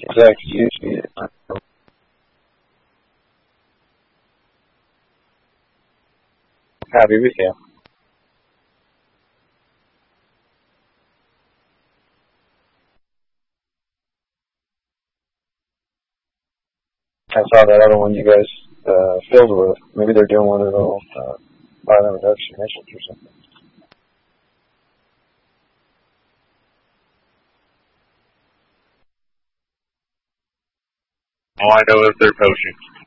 exactly usually. Happy with you. I saw that other one you guys filled with. Maybe they're doing one of those violent reduction missions or something. All I know is they're potions.